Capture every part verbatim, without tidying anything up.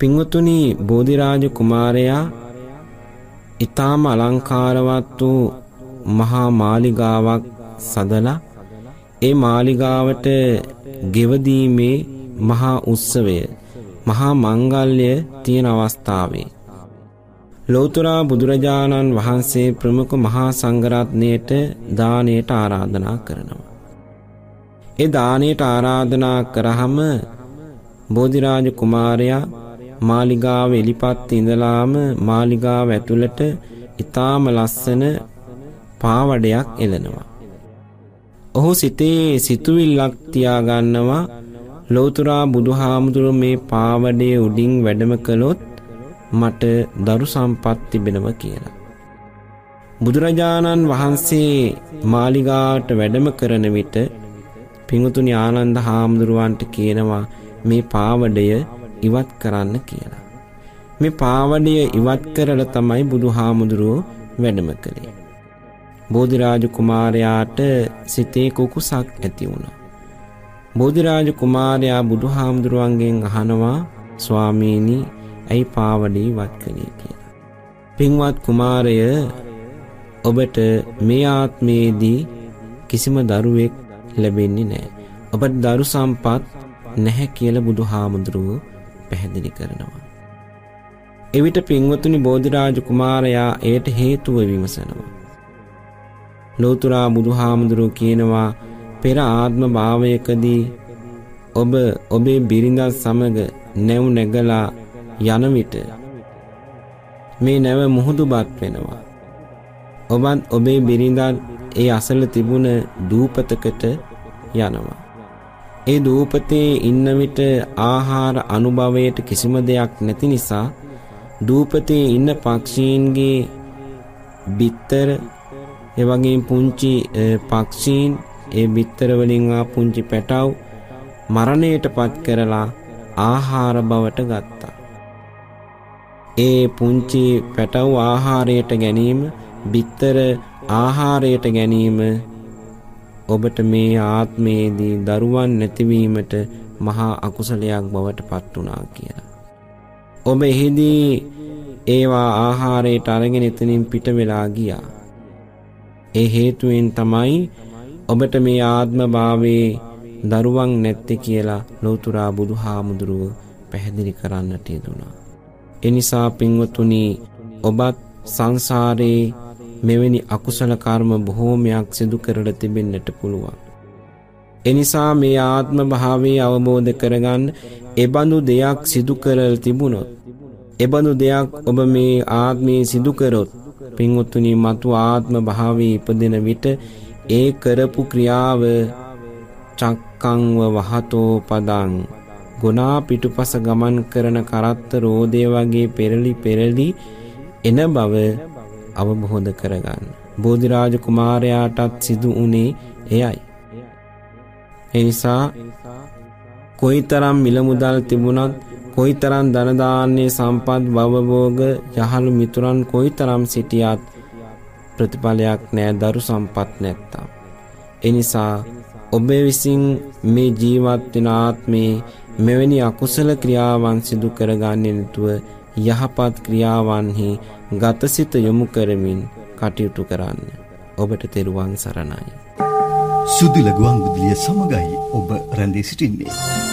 පින්වතුනි, බෝධිරාජ කුමාරයා ඊටාම අලංකාරවත් වූ මහා මාලිගාවක් සදලා ඒ මාලිගාවට ගෙවදීමේ මහා උත්සවය, මහා මංගල්‍ය තියෙන අවස්ථාවේ ලෞතර බුදුරජාණන් වහන්සේ ප්‍රමුඛ මහා සංඝරත්නයට දානයට ආරාධනා කරනවා. ඒ දානයට ආරාධනා කරාම බෝධිරාජ කුමාරයා මාලිගාව එලිපත් ඉඳලාම මාලිගාව ඇතුළට ඊටාම ලස්සන පාවඩයක් එළනවා. ඔහු සිතේ සිතුවිල්ලක් තියාගන්නවා, ලෞතර බුදුහාමුදුරුවෝ මේ පාවඩේ උඩින් වැඩම කළොත් මට දරු සම්පත් තිබෙනවා කියලා. බුදුරජාණන් වහන්සේ මාලිගාවට වැඩම කරන විට පින්වතුනි ආනන්ද හාමුදුරුවන්ට කියනවා මේ පාවඩය ඉවත් කරන්න කියලා. මේ පාවඩය ඉවත් කරලා තමයි බුදුහාමුදුරුවෝ වැඩම කළේ. බෝධිරාජ කුමාරයාට සිතේ කුකුසක් ඇති වුණා. බෝධිරාජ කුමාරයා බුදුහාමුදුරුවන්ගෙන් අහනවා, ස්වාමීනි ඇයි පාවඩේ ඉවත් කළේ කියලා. පින්වත් කුමාරය, ඔබට මේ ආත්මයේදී කිසිම දරුවෙක් ලැබෙන්නේ නැහැ. ඔබට දරු සම්පත් නැහැ කියලා බුදුහාමුදුරුවෝ පැහැදිලි කරනවා. එවිට පින්වතුනි බෝධිරාජ කුමාරයා එයට හේතුව විමසනවා. ලෞතර බුදුහාමුදුරුවෝ කියනවා, පෙර ආත්ම භාවයකදී ඔබ ඔබේ බිරිඳත් සමග නැව් නැගලා යන විට මේ නැව මුහුදුබත් වෙනවා. ඔබත් ඔබේ බිරිඳත් ඒ අසල තිබුණ දූපතකට යනවා. ඒ දූපතේ ඉන්න විට ආහාර අනුභවයට කිසිම දෙයක් නැති නිසා දූපතේ ඉන්න පක්ෂීන්ගේ බිත්තර, ඒ වගේම පුංචි පක්ෂීන් ඒ බිත්තර වලින් ආ පුංචි පැටව් මරණයට පත් කරලා ආහාර බවට ගත්තා. ඒ පුංචි පැටව් ආහාරයට ගැනීම, බිත්තර ආහාරයට ගැනීම ඔබට මේ ආත්මයේදී දරුවන් නැතිවීමට මහා අකුසලයක් බවට පත් වුණා කියලා. ඔබ එහිදී ඒවා ආහාරයට අරගෙන එතනින් පිට වෙලා ගියා. ඒ හේතුවෙන් තමයි ඔබට මේ ආත්ම භාවයේ දරුවන් නැත්තේ කියලා ලෞතර බුදුහාමුදුරුවෝ පැහැදිලි කරන්නට යෙදුණා. එනිසා පින්වතුනි, ඔබත් සංසාරේ මෙවැනි අකුසල කර්ම බොහෝමයක් සිදු කරලා තිබෙන්නට පුළුවන්. එනිසා මේ ආත්ම භාවයේ අවබෝධ කරගන්න, එබඳු දෙයක් සිදු කරලා තිබුණොත්, එබඳු දෙයක් ඔබ මේ ආත්මයේ සිදු කරොත් පින්වතුනි, මතු ආත්ම භාවයේ ඉපදෙන විට ඒ කරපු ක්‍රියාව චක්කංව වහතෝ පදං, ගුණා පිටුපස ගමන් කරන කරත්ත රෝදේ වගේ පෙරලි පෙරලි එන බව අවබෝධ කරගන්න. බෝධිරාජ කුමාරයාටත් සිදු වුණේ එයයි. එනිසා කොයිතරම් මිල මුදල් තිබුණත්, කොයිතරම් ධන දාන්නේ සම්පත් භවභෝග යහළු මිතුරන් කොයිතරම් සිටියත් ප්‍රතිඵලයක් නැහැ දරු සම්පත් නැත්තම්. එනිසා ඔබ විසින් මේ ජීවත් වෙන ආත්මේ මෙවැනි අකුසල ක්‍රියාවන් සිදු කරගන්නේ නැතුව යහපත් ක්‍රියාවන්හි ගතසිත යොමු කරමින් කටයුතු කරන්න. ඔබට තෙරුවන් සරණයි. සුදිල ගුවන් විදුලිය සමගයි ඔබ රැඳී සිටින්නේ.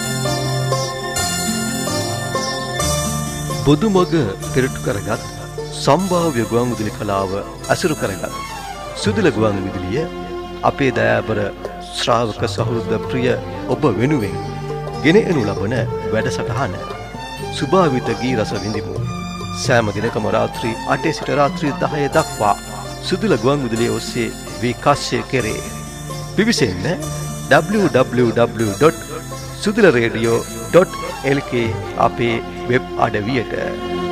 බුදුමග පෙරටු කරගත් සම්භාව්‍ය ගුවන් විදුලි කලාව අසුරු කරගත් සුදිල ගුවන් විදුලිය අපේ දයාබර ශ්‍රාවක සහෘද ප්‍රිය ඔබ වෙනුවෙන් ගෙන එනු ලබන වැඩසටහන සුභාවිත ගී රස විඳිමු. සෑම දිනකම රාත්‍රී අටේ සිට රාත්‍රී දහය දක්වා සුදිල ගුවන් විදුලිය ඔස්සේ විකාශය කෙරේ. පිවිසෙන්න W W W dot සුදිල radio dot L කේ අපේ වෙබ් අඩවියට.